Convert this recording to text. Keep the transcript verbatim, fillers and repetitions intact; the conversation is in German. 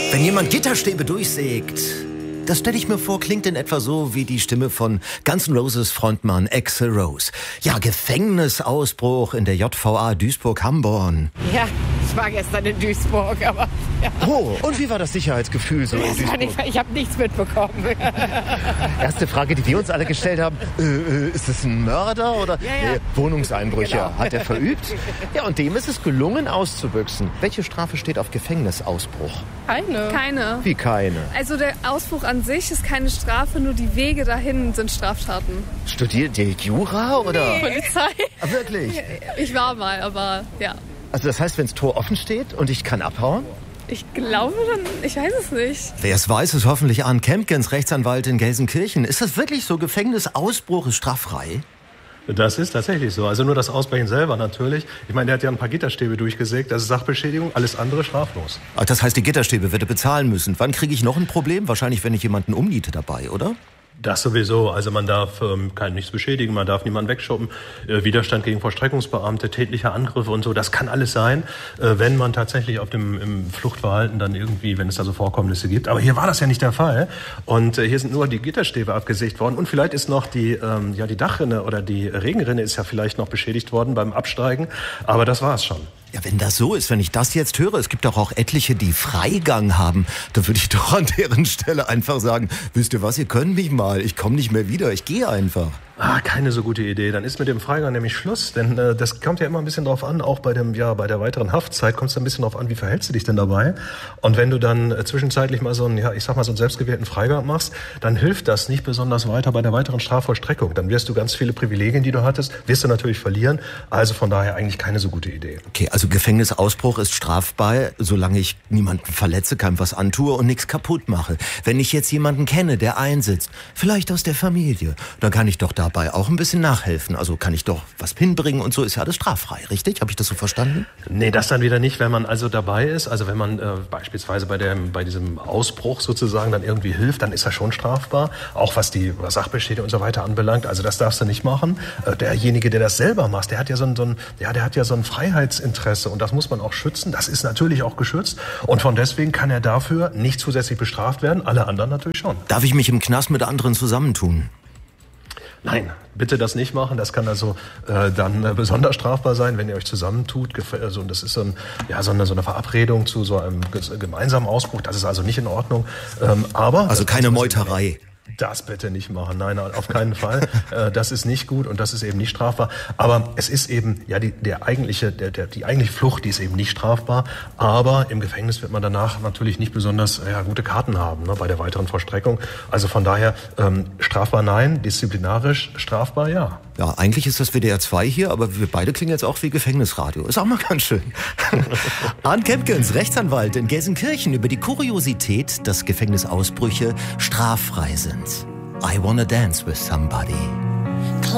Wenn jemand Gitterstäbe durchsägt, das stelle ich mir vor, klingt in etwa so wie die Stimme von Guns N' Roses Frontmann Axl Rose. Ja, Gefängnisausbruch in der J V A Duisburg-Hamborn. Ja, ich war gestern in Duisburg, aber... Ja. Oh, und wie war das Sicherheitsgefühl so in Duisburg? Ich, ich habe nichts mitbekommen. Erste Frage, die wir uns alle gestellt haben, äh, äh, ist es ein Mörder oder ja, ja. Äh, Wohnungseinbrüche? Genau. Hat er verübt? Ja, und dem ist es gelungen auszubüchsen. Welche Strafe steht auf Gefängnisausbruch? Keine. Keine. Wie keine? Also der Ausbruch an sich ist keine Strafe, nur die Wege dahin sind Straftaten. Studiert ihr Jura oder? Nee. Polizei. Ah, wirklich? Ich war mal, aber ja. Also das heißt, wenn das Tor offen steht und ich kann abhauen? Ich glaube dann, ich weiß es nicht. Wer es weiß, ist hoffentlich Arndt Kempkens, Rechtsanwalt in Gelsenkirchen. Ist das wirklich so? Gefängnisausbruch ist straffrei? Das ist tatsächlich so. Also nur das Ausbrechen selber natürlich. Ich meine, der hat ja ein paar Gitterstäbe durchgesägt. Das ist Sachbeschädigung, alles andere straflos. Ach, das heißt, die Gitterstäbe wird er bezahlen müssen. Wann kriege ich noch ein Problem? Wahrscheinlich, wenn ich jemanden umniete dabei, oder? Das sowieso. Also man darf ähm, keinen nichts beschädigen, man darf niemanden wegschuppen. Äh, Widerstand gegen Vollstreckungsbeamte, tätliche Angriffe und so, das kann alles sein, äh, wenn man tatsächlich auf dem im Fluchtverhalten dann irgendwie, wenn es da so Vorkommnisse gibt. Aber hier war das ja nicht der Fall. Und äh, hier sind nur die Gitterstäbe abgesägt worden. Und vielleicht ist noch die, ähm, ja, die Dachrinne oder die Regenrinne ist ja vielleicht noch beschädigt worden beim Absteigen. Aber das war's schon. Ja, wenn das so ist, wenn ich das jetzt höre, es gibt doch auch etliche, die Freigang haben, dann würde ich doch an deren Stelle einfach sagen, wisst ihr was, ihr könnt mich mal, ich komme nicht mehr wieder, ich gehe einfach. Ah, keine so gute Idee. Dann ist mit dem Freigang nämlich Schluss, denn äh, das kommt ja immer ein bisschen drauf an, auch bei dem, ja, bei der weiteren Haftzeit kommt es ein bisschen drauf an, wie verhältst du dich denn dabei? Und wenn du dann äh, zwischenzeitlich mal so einen, ja, ich sag mal so einen selbstgewählten Freigang machst, dann hilft das nicht besonders weiter bei der weiteren Strafvollstreckung. Dann wirst du ganz viele Privilegien, die du hattest, wirst du natürlich verlieren. Also von daher eigentlich keine so gute Idee. Okay, also Gefängnisausbruch ist strafbar, solange ich niemanden verletze, keinem was antue und nichts kaputt mache. Wenn ich jetzt jemanden kenne, der einsitzt, vielleicht aus der Familie, dann kann ich doch dabei auch ein bisschen nachhelfen. Also kann ich doch was hinbringen und so, ist ja alles straffrei, richtig? Habe ich das so verstanden? Nee, das dann wieder nicht, wenn man also dabei ist. Also wenn man äh, beispielsweise bei, dem, bei diesem Ausbruch sozusagen dann irgendwie hilft, dann ist das schon strafbar. Auch was die was Sachbeschädigung und so weiter anbelangt. Also das darfst du nicht machen. Äh, derjenige, der das selber macht, der hat ja so ein, so ein, ja, der hat ja so ein Freiheitsinteresse und das muss man auch schützen. Das ist natürlich auch geschützt. Und von deswegen kann er dafür nicht zusätzlich bestraft werden. Alle anderen natürlich schon. Darf ich mich im Knast mit anderen zusammentun? Nein, bitte das nicht machen. Das kann also äh, dann äh, besonders strafbar sein, wenn ihr euch zusammentut. Gef- also, das ist so, ein, ja, so, eine, so eine Verabredung zu so einem ges- gemeinsamen Ausbruch. Das ist also nicht in Ordnung. Ähm, aber also keine Meuterei. Das bitte nicht machen. Nein, auf keinen Fall. äh, das ist nicht gut und das ist eben nicht strafbar. Aber es ist eben, ja, die, der eigentliche, der, der, die eigentliche Flucht, die ist eben nicht strafbar. Aber im Gefängnis wird man danach natürlich nicht besonders ja, gute Karten haben, ne, bei der weiteren Vollstreckung. Also von daher, ähm, strafbar nein, disziplinarisch strafbar ja. Ja, eigentlich ist das W D R zwei hier, aber wir beide klingen jetzt auch wie Gefängnisradio. Ist auch mal ganz schön. Arndt Kempkens, Rechtsanwalt in Gelsenkirchen, über die Kuriosität, dass Gefängnisausbrüche straffrei sind. I wanna dance with somebody.